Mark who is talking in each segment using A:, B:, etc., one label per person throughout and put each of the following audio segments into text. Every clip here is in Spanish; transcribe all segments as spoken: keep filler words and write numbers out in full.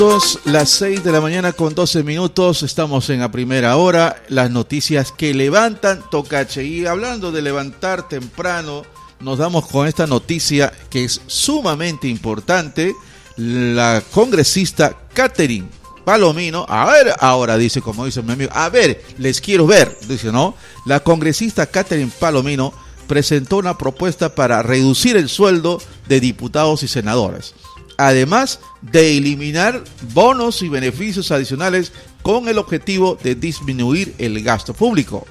A: Las seis de la mañana con doce minutos, estamos en la primera hora, las noticias que levantan Tocache. Y hablando de levantar temprano, nos damos con esta noticia que es sumamente importante. La congresista Catherine Palomino, a ver, ahora dice, como dice mi amigo, a ver, les quiero ver, dice, ¿no? La congresista Catherine Palomino presentó una propuesta para reducir el sueldo de diputados y senadores, además de eliminar bonos y beneficios adicionales con el objetivo de disminuir el gasto público.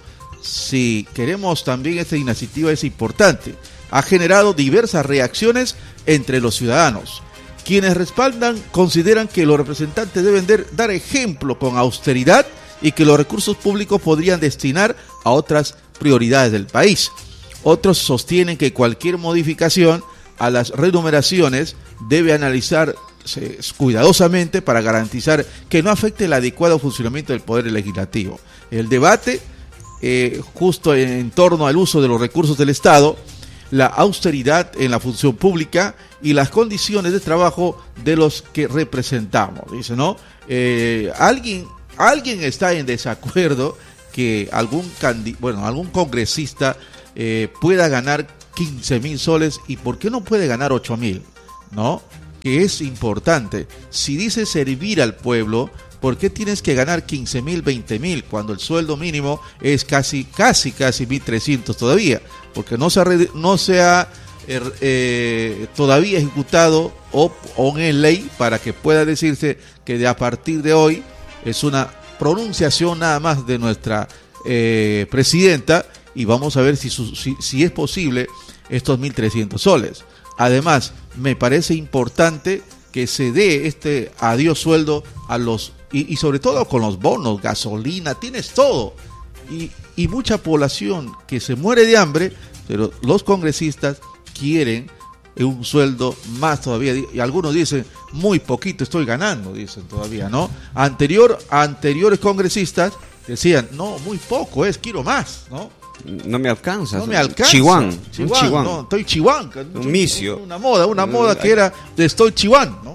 A: Si queremos también, esta iniciativa es importante. Ha generado diversas reacciones entre los ciudadanos. Quienes respaldan consideran que los representantes deben de dar ejemplo con austeridad y que los recursos públicos podrían destinar a otras prioridades del país. Otros sostienen que cualquier modificación a las remuneraciones debe analizarse cuidadosamente para garantizar que no afecte el adecuado funcionamiento del Poder Legislativo. El debate, eh, justo en torno al uso de los recursos del Estado, la austeridad en la función pública y las condiciones de trabajo de los que representamos, dice, ¿no? Eh, alguien, alguien está en desacuerdo que algún candi- bueno, algún congresista eh, pueda ganar quince mil soles, y por qué no puede ganar ocho mil, ¿no? Que es importante. Si dice servir al pueblo, ¿por qué tienes que ganar quince mil, veinte mil cuando el sueldo mínimo es casi, casi, casi mil trescientos todavía? Porque no se ha, no se ha eh, eh, todavía ejecutado o, o en ley para que pueda decirse que de a partir de hoy es una pronunciación nada más de nuestra eh, presidenta, y vamos a ver si, su, si, si es posible estos mil trescientos soles. Además, me parece importante que se dé este adiós sueldo a los, y, y sobre todo con los bonos, gasolina, tienes todo, y, y mucha población que se muere de hambre, pero los congresistas quieren un sueldo más todavía, y algunos dicen, muy poquito estoy ganando, dicen todavía, ¿no? Anterior, anteriores congresistas decían, no, muy poco es, quiero más, ¿no?
B: No me alcanza.
A: No me alcanza.
B: Chihuán.
A: Chihuán,
B: un chihuán.
A: No, estoy chihuán.
B: Un misio.
A: Una moda, una moda que era de estoy chihuán, ¿no?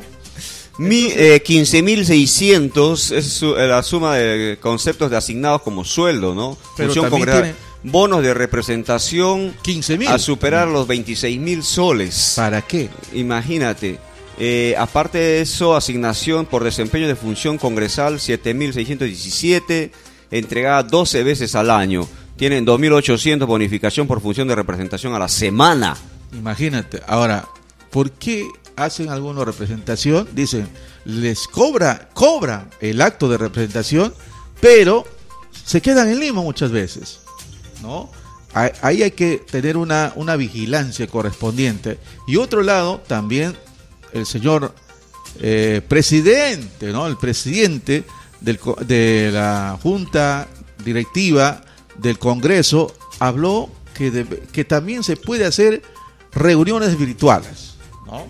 B: Mi, eh, quince mil seiscientos es su, eh, la suma de conceptos de asignados como sueldo, ¿no?
A: Pero
B: Función
A: también
B: congresal.
A: tiene
B: Bonos de representación
A: quince mil.
B: a superar los veintiséis mil soles.
A: ¿Para qué?
B: Imagínate. Eh, aparte de eso, asignación por desempeño de función congresal siete mil seiscientos diecisiete, entregada doce veces al año. Tienen dos mil ochocientos bonificación por función de representación a la semana.
A: Imagínate. Ahora, ¿por qué hacen alguna representación? Dicen, les cobra, cobran el acto de representación, pero se quedan en Lima muchas veces, ¿no? Ahí hay que tener una, una vigilancia correspondiente. Y otro lado, también el señor eh, presidente, ¿no? El presidente del, de la Junta Directiva del Congreso habló que, de, que también se puede hacer reuniones virtuales, ¿no?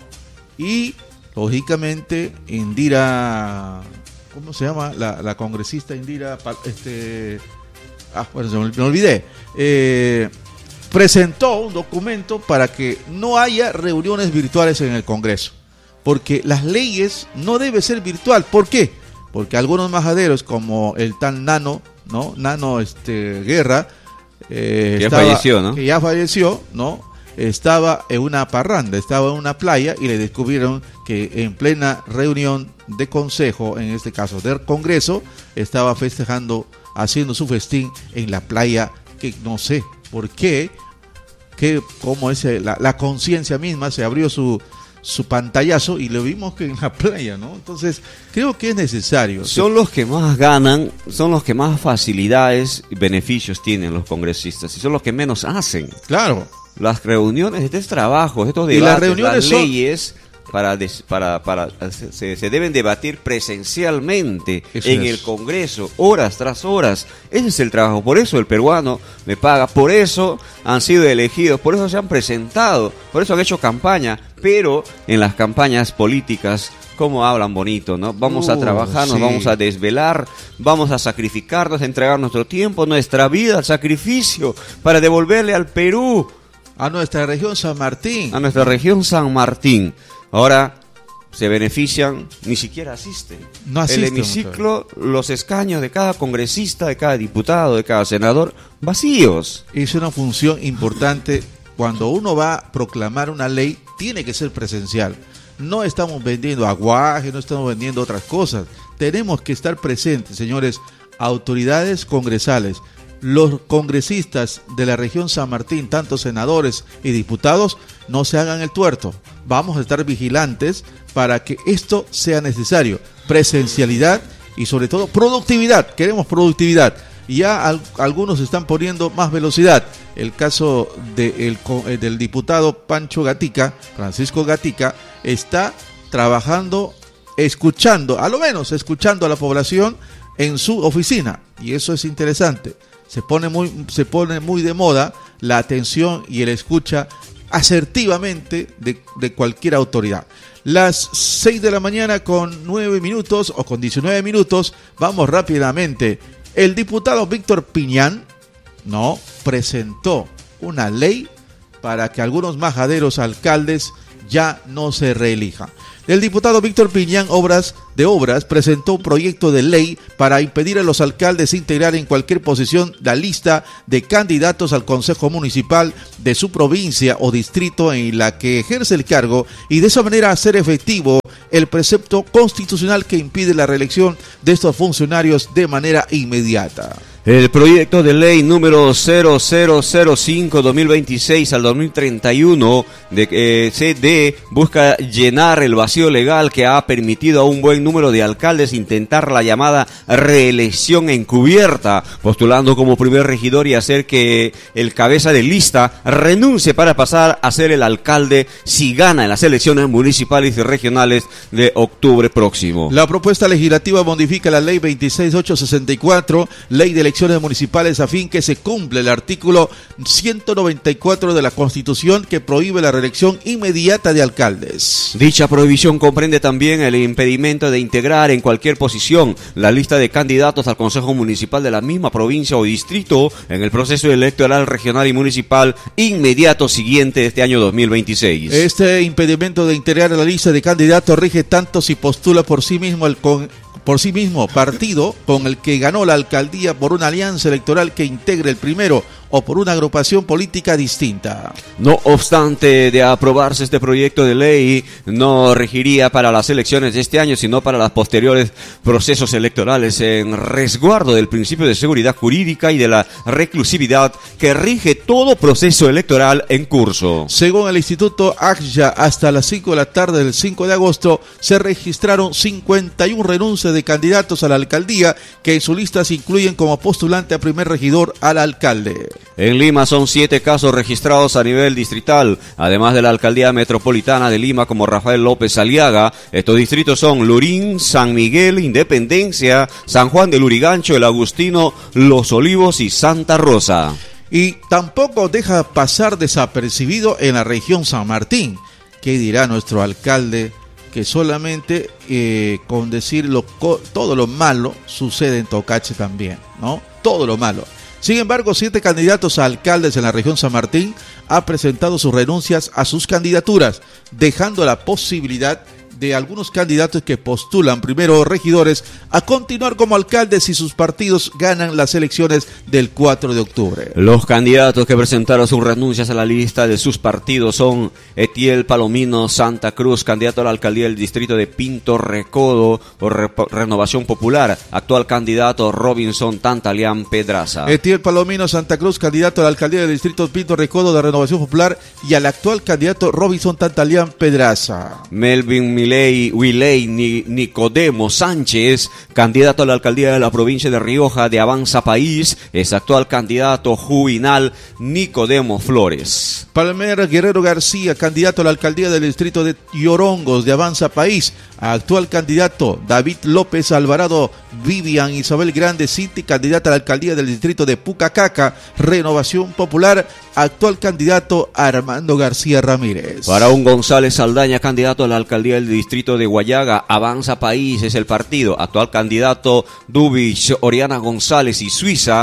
A: Y lógicamente Indira, ¿cómo se llama? La, la congresista Indira, este, ah, bueno, se me, me olvidé, eh, presentó un documento para que no haya reuniones virtuales en el Congreso, porque las leyes no deben ser virtual. ¿Por qué? Porque algunos majaderos como el tal Nano, ¿no? Nano este, Guerra, eh,
B: ya
A: estaba,
B: falleció, ¿no?
A: que ya falleció, ¿no? Estaba en una parranda, estaba en una playa y le descubrieron que en plena reunión de consejo, en este caso del Congreso, estaba festejando, haciendo su festín en la playa, que no sé por qué, que como es la, la conciencia misma se abrió su su pantallazo y lo vimos que en la playa, ¿no? Entonces, creo que es necesario.
B: Son los que más ganan, son los que más facilidades y beneficios tienen los congresistas, y son los que menos hacen.
A: Claro.
B: Las reuniones, estos trabajos, estos
A: Y
B: debates,
A: las reuniones
B: las
A: son...
B: leyes, para, des, para, para se, se deben debatir presencialmente. Eso en es. El Congreso, horas tras horas. Ese es el trabajo. Por eso el peruano me paga, por eso han sido elegidos, por eso se han presentado, por eso han hecho campaña. Pero en las campañas políticas, cómo hablan bonito, ¿no? Vamos uh, a trabajar, nos sí. vamos a desvelar, vamos a sacrificarnos, a entregar nuestro tiempo, nuestra vida al sacrificio para devolverle al Perú,
A: a nuestra región San Martín,
B: a nuestra región San Martín. Ahora se benefician, ni siquiera asisten.
A: No asisten.
B: El hemiciclo, los escaños de cada congresista, de cada diputado, de cada senador, vacíos.
A: Es una función importante. Cuando uno va a proclamar una ley, tiene que ser presencial. No estamos vendiendo aguaje, no estamos vendiendo otras cosas. Tenemos que estar presentes, señores, autoridades congresales. Los congresistas de la región San Martín, tanto senadores y diputados, no se hagan el tuerto. Vamos a estar vigilantes para que esto sea necesario. Presencialidad y sobre todo productividad. Queremos productividad. Ya al, algunos están poniendo más velocidad. El caso de el, eh, del diputado Pancho Gatica, Francisco Gatica, está trabajando, escuchando, a lo menos escuchando a la población en su oficina. Y eso es interesante. Se pone muy, se pone muy de moda la atención y el escucha asertivamente de, de cualquier autoridad. Las seis de la mañana con nueve minutos o con diecinueve minutos, vamos rápidamente. El diputado Víctor Piñán, no, presentó una ley para que algunos majaderos alcaldes ya no se reelijan. El diputado Víctor Piñán Obras de Obras presentó un proyecto de ley para impedir a los alcaldes integrar en cualquier posición la lista de candidatos al Consejo Municipal de su provincia o distrito en la que ejerce el cargo y de esa manera hacer efectivo el precepto constitucional que impide la reelección de estos funcionarios de manera inmediata.
B: El proyecto de ley número cero cero cero cinco dos mil veintiséis al dos mil treinta y uno de eh, C D busca llenar el vacío legal que ha permitido a un buen número de alcaldes intentar la llamada reelección encubierta, postulando como primer regidor y hacer que el cabeza de lista renuncie para pasar a ser el alcalde si gana en las elecciones municipales y regionales de octubre próximo.
A: La propuesta legislativa modifica la ley veintiséis mil ochocientos sesenta y cuatro, ley de elecciones municipales, a fin que se cumpla el artículo ciento noventa y cuatro de la Constitución que prohíbe la reelección inmediata de alcaldes.
B: Dicha prohibición comprende también el impedimento de integrar en cualquier posición la lista de candidatos al Consejo Municipal de la misma provincia o distrito en el proceso electoral regional y municipal inmediato siguiente de este año dos mil veintiséis.
A: Este impedimento de integrar la lista de candidatos rige tanto si postula por sí mismo el con por sí mismo partido con el que ganó la alcaldía, por una alianza electoral que integre el primero o por una agrupación política distinta.
B: No obstante, de aprobarse este proyecto de ley, no regiría para las elecciones de este año, sino para los posteriores procesos electorales, en resguardo del principio de seguridad jurídica y de la reclusividad que rige todo proceso electoral en curso.
A: Según el Instituto A C Y A, hasta las cinco de la tarde del cinco de agosto se registraron cincuenta y una renuncias de candidatos a la alcaldía que en su lista se incluyen como postulante a primer regidor al alcalde.
B: En Lima son siete casos registrados a nivel distrital, además de la alcaldía metropolitana de Lima como Rafael López Aliaga. Estos distritos son Lurín, San Miguel, Independencia, San Juan de Lurigancho, El Agustino, Los Olivos y Santa Rosa.
A: Y tampoco deja pasar desapercibido en la región San Martín. ¿Qué dirá nuestro alcalde? Que solamente eh, con decir lo, todo lo malo sucede en Tocache también, ¿no? Todo lo malo. Sin embargo, siete candidatos a alcaldes en la región San Martín han presentado sus renuncias a sus candidaturas, dejando la posibilidad de algunos candidatos que postulan primero regidores a continuar como alcaldes si sus partidos ganan las elecciones del cuatro de octubre.
B: Los candidatos que presentaron sus renuncias a la lista de sus partidos son Etiel Palomino Santa Cruz, candidato a la alcaldía del distrito de Pinto Recodo por Re Renovación Popular, actual candidato Robinson Tantalián Pedraza.
A: Etiel Palomino Santa Cruz, candidato a la alcaldía del distrito de Pinto Recodo de Renovación Popular, y al actual candidato Robinson Tantalián Pedraza.
B: Melvin Wiley, Wiley Nicodemo Sánchez, candidato a la alcaldía de la provincia de Rioja de Avanza País, es actual candidato Juvenal Nicodemo Flores.
A: Palmer Guerrero García, candidato a la alcaldía del distrito de Yorongos de Avanza País, actual candidato David López Alvarado. Vivian Isabel Grande City, candidata a la alcaldía del distrito de Pucacaca, Renovación Popular, actual candidato Armando García Ramírez.
B: Faraón González Saldaña, candidato a la alcaldía del distrito de Guayaga, Avanza País es el partido, actual candidato Dubich Oriana González y Suiza,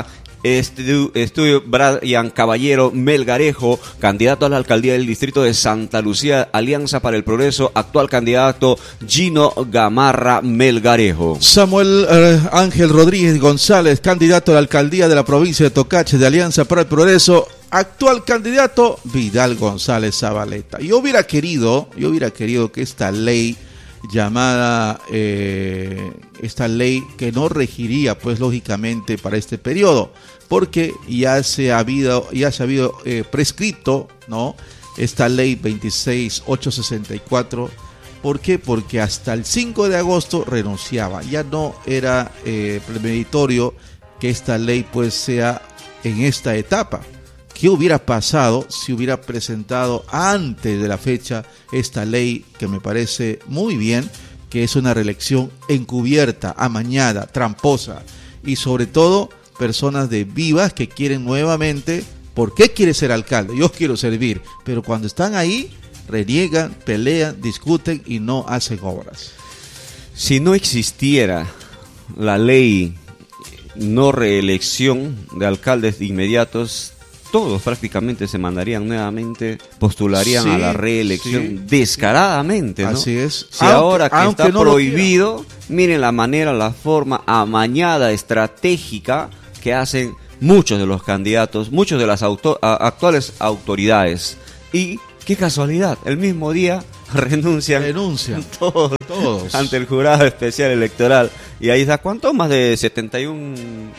B: Estudio, estudio Brian Caballero Melgarejo, candidato a la alcaldía del distrito de Santa Lucía, Alianza para el Progreso, actual candidato Gino Gamarra Melgarejo.
A: Samuel eh, Ángel Rodríguez González, candidato a la alcaldía de la provincia de Tocache de Alianza para el Progreso, actual candidato Vidal González Zabaleta. Yo hubiera querido, yo hubiera querido que esta ley llamada, eh, esta ley que no regiría, pues lógicamente para este periodo, porque ya se ha habido, ya se ha habido eh, prescrito, ¿no? Esta ley veintiséis mil ochocientos sesenta y cuatro. ¿Por qué? Porque hasta el cinco de agosto renunciaba. Ya no era eh, premeritorio que esta ley pues sea en esta etapa. ¿Qué hubiera pasado si hubiera presentado antes de la fecha esta ley, que me parece muy bien, que es una reelección encubierta, amañada, tramposa, y sobre todo personas de Vivas que quieren nuevamente? ¿Por qué quiere ser alcalde? Yo quiero servir, pero cuando están ahí reniegan, pelean, discuten y no hacen obras.
B: Si no existiera la ley no reelección de alcaldes inmediatos, todos prácticamente se mandarían nuevamente, postularían sí, a la reelección sí, descaradamente, ¿no?
A: Así es.
B: Si aunque, ahora que está no prohibido, miren la manera, la forma amañada, estratégica que hacen muchos de los candidatos, muchos de las auto- actuales autoridades. Y qué casualidad, el mismo día renuncian,
A: renuncian
B: todos, todos ante el jurado especial electoral. Y ahí está, ¿cuántos? Más de setenta y uno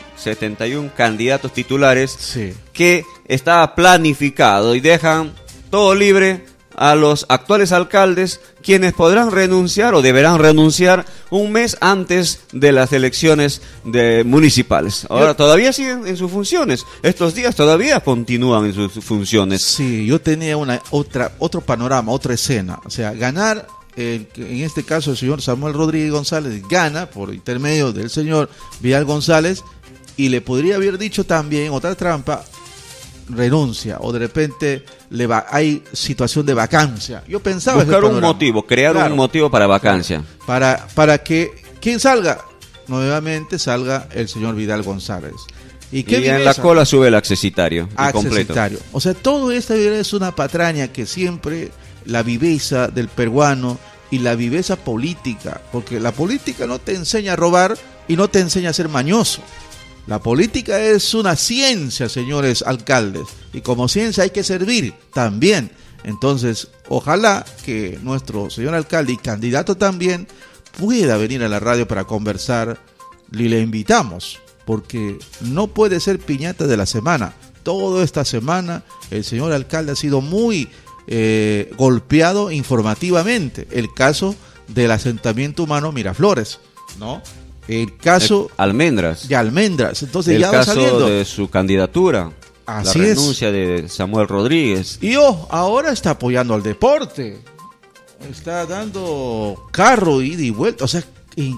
B: candidatos titulares
A: sí.
B: que está planificado, y dejan todo libre a los actuales alcaldes, quienes podrán renunciar o deberán renunciar un mes antes de las elecciones de municipales. Ahora yo, todavía siguen en sus funciones, estos días todavía continúan en sus funciones.
A: Sí, yo tenía una otra otro panorama, otra escena, o sea, ganar, eh, en este caso el señor Samuel Rodríguez González gana por intermedio del señor Vidal González, y le podría haber dicho también otra trampa, renuncia, o de repente le va, hay situación de vacancia. Yo pensaba
B: buscar un motivo, crear claro, un motivo para vacancia,
A: claro, para para que quien salga nuevamente salga el señor Vidal González.
B: Y, ¿qué y en la cola sube el accesitario,
A: accesitario. O sea, todo esto es una patraña que siempre la viveza del peruano y la viveza política, porque la política no te enseña a robar y no te enseña a ser mañoso. La política es una ciencia, señores alcaldes, y como ciencia hay que servir también. Entonces, ojalá que nuestro señor alcalde y candidato también pueda venir a la radio para conversar, y le invitamos, porque no puede ser piñata de la semana. Toda esta semana el señor alcalde ha sido muy eh, golpeado informativamente. El caso del asentamiento humano Miraflores, ¿no? El caso
B: el Almendras.
A: de Almendras. Entonces
B: el
A: ya
B: caso
A: va saliendo
B: de su candidatura.
A: Así
B: la renuncia es. de Samuel Rodríguez.
A: Y oh, ahora está apoyando al deporte. Está dando carro, ida y vuelta. O sea,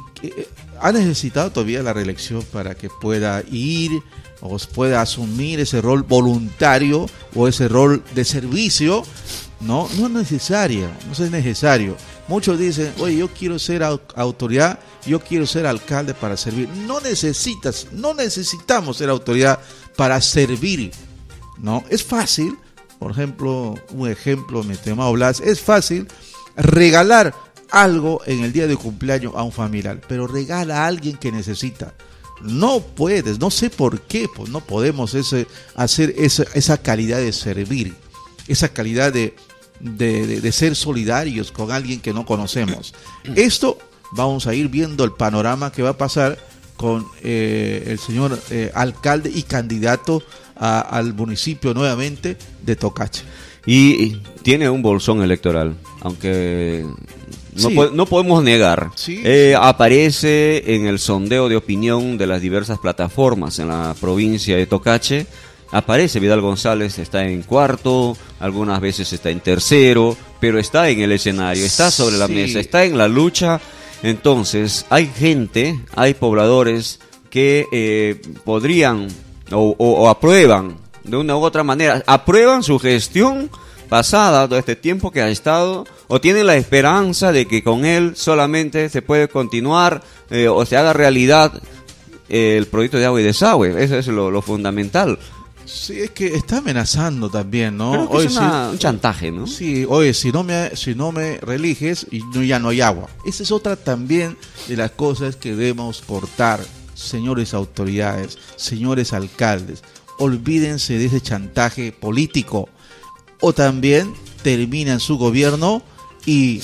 A: ha necesitado todavía la reelección para que pueda ir o pueda asumir ese rol voluntario o ese rol de servicio. No, no es necesario, no es necesario. Muchos dicen, oye, yo quiero ser autoridad, yo quiero ser alcalde para servir. No necesitas, no necesitamos ser autoridad para servir, ¿no? Es fácil, por ejemplo, un ejemplo, mi estimado Blas, es fácil regalar algo en el día de cumpleaños a un familiar, pero regala a alguien que necesita. No puedes, no sé por qué, pues no podemos ese, hacer esa, esa calidad de servir, esa calidad de, de, de, de ser solidarios con alguien que no conocemos. Esto vamos a ir viendo el panorama que va a pasar con eh, el señor eh, alcalde y candidato a, al municipio nuevamente de Tocache.
B: Y, y tiene un bolsón electoral, aunque no, sí. po- no podemos negar.
A: Sí,
B: eh,
A: sí.
B: Aparece en el sondeo de opinión de las diversas plataformas en la provincia de Tocache. Aparece Vidal González, está en cuarto, algunas veces está en tercero, pero está en el escenario, está sobre la
A: sí.
B: mesa, está en la lucha. Entonces, hay gente, hay pobladores que eh, podrían o, o, o aprueban de una u otra manera, aprueban su gestión pasada, todo este tiempo que ha estado, o tienen la esperanza de que con él solamente se puede continuar eh, o se haga realidad el proyecto de agua y desagüe. Eso es lo, lo fundamental.
A: Sí, es que está amenazando también, ¿no?
B: Creo que
A: Oye,
B: es una,
A: si,
B: un chantaje, ¿no?
A: Sí, oye, si no me si no me religes, y no, ya no hay agua. Esa es otra también de las cosas que debemos cortar, señores autoridades, señores alcaldes. Olvídense de ese chantaje político. O también terminan su gobierno y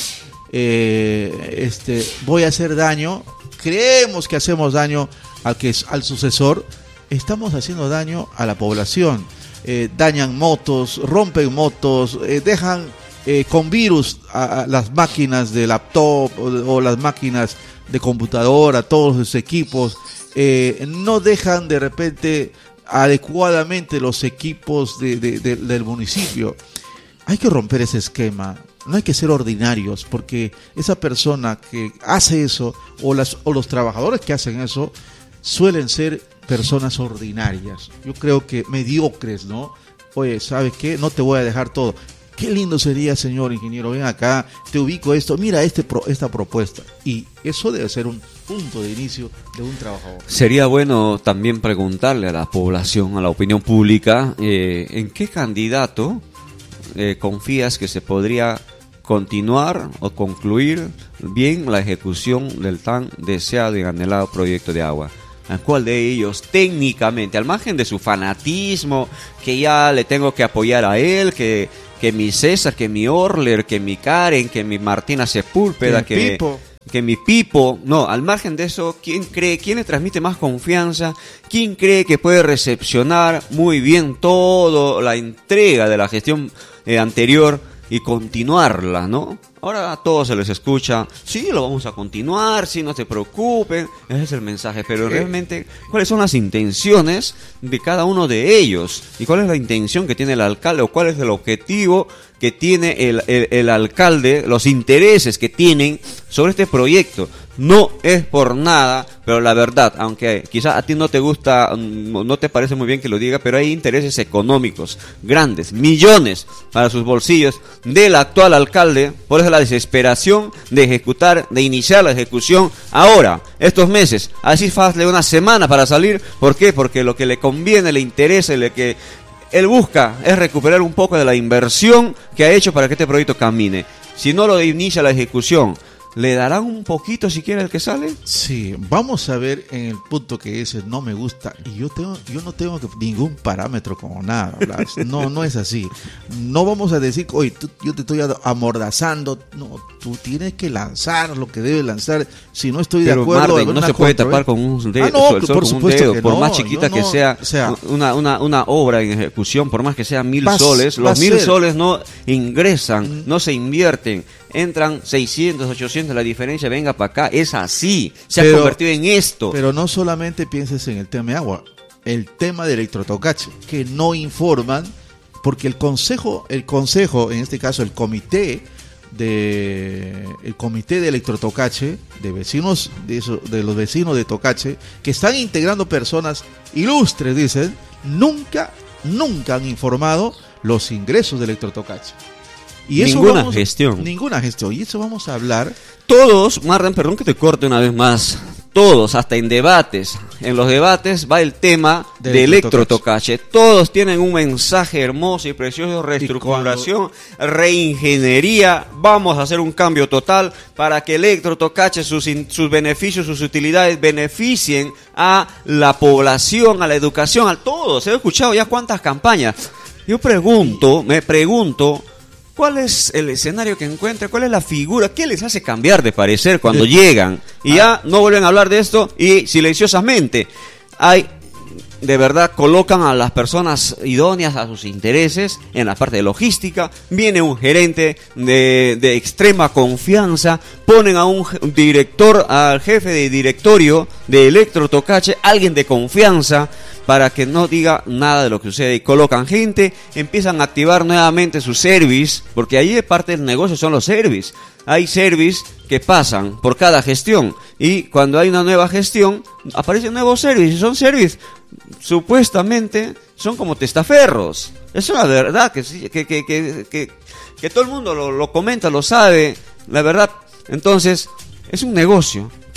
A: eh, este voy a hacer daño. Creemos que hacemos daño al que es al sucesor. Estamos haciendo daño a la población. Eh, dañan motos, rompen motos, eh, dejan eh, con virus a, a las máquinas de laptop o, o las máquinas de computadora, todos los equipos. Eh, no dejan de repente adecuadamente los equipos de, de, de, del municipio. Hay que romper ese esquema. No hay que ser ordinarios, porque esa persona que hace eso, o, las, o los trabajadores que hacen eso, suelen ser personas ordinarias. Yo creo que mediocres, ¿no? Oye, ¿sabes qué? No te voy a dejar todo. Qué lindo sería, señor ingeniero, ven acá, te ubico esto, mira este pro, esta propuesta. Y eso debe ser un punto de inicio de un trabajador.
B: Sería bueno también preguntarle a la población, a la opinión pública, eh, ¿en qué candidato eh, confías que se podría continuar o concluir bien la ejecución del tan deseado y anhelado proyecto de agua? ¿A cuál de ellos técnicamente, al margen de su fanatismo, que ya le tengo que apoyar a él, que, que mi César, que mi Orler, que mi Karen, que mi Martina Sepúlveda, que,
A: Pipo.
B: que mi Pipo? No, al margen de eso, ¿quién cree, quién le transmite más confianza? ¿Quién cree que puede recepcionar muy bien toda la entrega de la gestión eh, anterior y continuarla, ¿no? Ahora a todos se les escucha, sí, lo vamos a continuar, sí, no se preocupen, ese es el mensaje, pero realmente, ¿cuáles son las intenciones de cada uno de ellos? ¿Y cuál es la intención que tiene el alcalde? ¿O cuál es el objetivo que tiene el, el, el alcalde, los intereses que tienen sobre este proyecto? No es por nada, pero la verdad, aunque quizá a ti no te gusta, no te parece muy bien que lo diga, pero hay intereses económicos grandes, millones para sus bolsillos del actual alcalde. Por eso la desesperación de ejecutar, de iniciar la ejecución ahora, estos meses, así fácil una semana para salir. ¿Por qué? Porque lo que le conviene, le interesa, lo que él busca es recuperar un poco de la inversión que ha hecho para que este proyecto camine. Si no lo inicia la ejecución, ¿le darán un poquito siquiera el que sale?
A: Sí, vamos a ver en el punto que ese no me gusta. Y yo tengo, yo no tengo que, ningún parámetro como nada, Blas. No, no es así. No vamos a decir, oye, tú, yo te estoy amordazando. No, tú tienes que lanzar lo que debes lanzar. Si no estoy de
B: Pero
A: acuerdo,
B: Marden, no se puede tapar con un dedo,
A: ah, no,
B: sol, sol,
A: por
B: con un
A: supuesto
B: dedo,
A: que
B: por
A: no,
B: más chiquita
A: no,
B: que sea,
A: o sea,
B: una, una, una obra en ejecución, por más que sea mil
A: va,
B: soles,
A: va
B: los mil
A: ser.
B: soles no ingresan,
A: Mm.
B: no se invierten. Entran seiscientos, ochocientos, la diferencia venga para acá, es así, se
A: Pero-
B: ha convertido en esto.
A: Pero no solamente pienses en el tema de agua, el tema de electrotocache, que no informan, porque el consejo, el consejo, en este caso el comité de el comité de electrotocache, de vecinos, de, eso, de los vecinos de Tocache, que están integrando personas ilustres, dicen, nunca, nunca han informado los ingresos de electrotocache. Y eso
B: Ninguna
A: vamos-
B: gestión.
A: Ninguna gestión. Y eso vamos a hablar.
B: Todos, Marden, perdón que te corte una vez más, todos, hasta en debates, en los debates va el tema
A: De
B: de
A: electrotocache.
B: electrotocache. Todos tienen un mensaje hermoso y precioso, reestructuración, reingeniería, vamos a hacer un cambio total para que electrotocache, sus, in- sus beneficios, sus utilidades beneficien a la población, a la educación, a todos. He escuchado ya cuántas campañas. Yo pregunto, me pregunto, ¿cuál es el escenario que encuentra? ¿Cuál es la figura? ¿Qué les hace cambiar de parecer cuando
A: De-
B: llegan? Y ya no vuelven a hablar de esto y silenciosamente hay, de verdad, colocan a las personas idóneas a sus intereses en la parte de logística. Viene un gerente de, de extrema confianza, ponen a un je- director, al jefe de directorio de Electrotocache, alguien de confianza, para que no diga nada de lo que sucede, y colocan gente, empiezan a activar nuevamente su service, porque ahí parte del negocio son los service. Hay service que pasan por cada gestión, y cuando hay una nueva gestión aparecen nuevos service, y son service supuestamente son como testaferros. Es una verdad que sí, que, que, que, que, que todo el mundo lo, lo comenta, lo sabe, la verdad. Entonces es un negocio que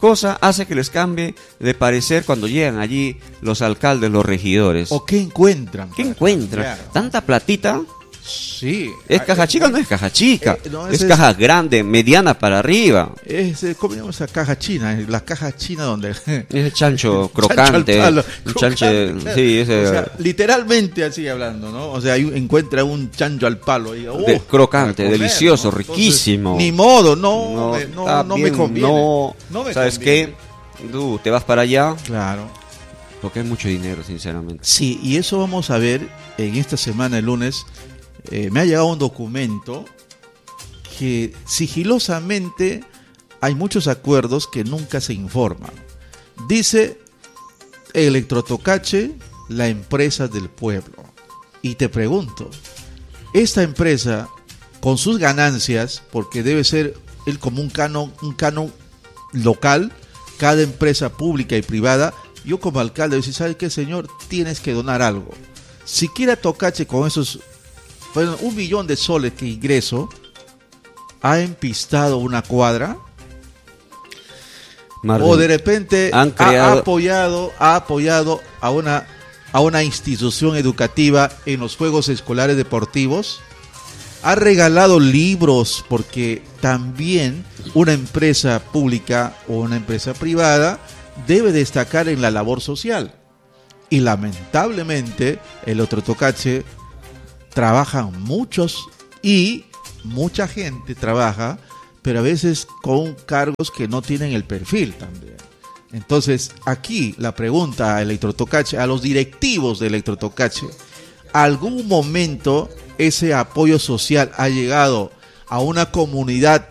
B: cosa hace que les cambie de parecer cuando llegan allí los alcaldes, los regidores.
A: ¿O qué encuentran?
B: ¿Qué encuentran?
A: Claro.
B: ¿Tanta platita?
A: Sí.
B: ¿Es caja chica o no es caja chica?
A: Eh, no,
B: es
A: es
B: caja grande, mediana para arriba.
A: Es, eh, ¿cómo llama esa caja china? La caja china donde...
B: Ese chancho crocante.
A: Chancho al palo,
B: un
A: crocante,
B: chanche,
A: claro.
B: sí, ese,
A: O sea, literalmente así hablando, ¿no? O sea, ahí encuentra un chancho al palo. Y, uh,
B: de- crocante,
A: comer,
B: delicioso,
A: ¿no? Entonces,
B: riquísimo.
A: Ni modo, no,
B: No,
A: eh, no,
B: está
A: no me
B: bien,
A: conviene.
B: no.
A: No me
B: ¿Sabes
A: conviene.
B: qué? Tú te vas para allá
A: Claro.
B: porque es mucho dinero, sinceramente.
A: Sí, y eso vamos a ver en esta semana, el lunes. Eh, me ha llegado un documento que sigilosamente hay muchos acuerdos que nunca se informan. Dice Electrotocache, la empresa del pueblo. Y te pregunto, esta empresa, con sus ganancias, porque debe ser el como un canon, un canon local, cada empresa pública y privada, yo como alcalde, decir, ¿sabes qué, señor? Tienes que donar algo. Siquiera Tocache con esos bueno, un millón de soles que ingreso, ha empistado una cuadra,
B: Marvin,
A: o de repente
B: han
A: ha,
B: creado-
A: ha apoyado, ha apoyado a una, a una institución educativa en los Juegos Escolares Deportivos, ha regalado libros, porque también una empresa pública o una empresa privada debe destacar en la labor social. Y lamentablemente el otro Tocache trabajan muchos y mucha gente trabaja, pero a veces con cargos que no tienen el perfil también. Entonces, aquí la pregunta a Electrotocache, a los directivos de Electrotocache, ¿algún momento ese apoyo social ha llegado a una comunidad